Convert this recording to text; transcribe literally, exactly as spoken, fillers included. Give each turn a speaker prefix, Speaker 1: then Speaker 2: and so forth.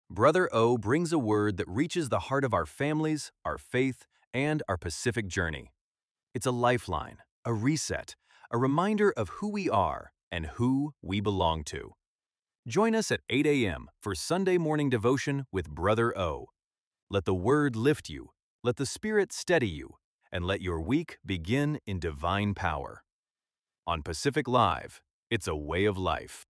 Speaker 1: Brother O brings a word that reaches the heart of our families, our faith, and our Pacific journey. It's a lifeline, a reset, a reminder of who we are and who we belong to. Join us at eight a m for Sunday morning devotion with Brother O. Let the word lift you, let the Spirit steady you, and let your week begin in divine power. On Pacific Live, it's a way of life.